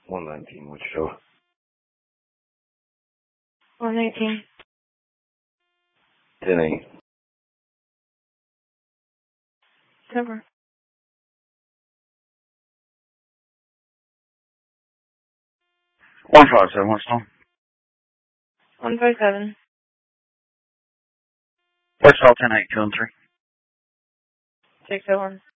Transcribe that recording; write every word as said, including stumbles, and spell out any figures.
one nineteen, Wichita. one eighteen. ten eight. Cover. one five seven, what's on? one five seven. What's all ten eight, two and three? six oh one.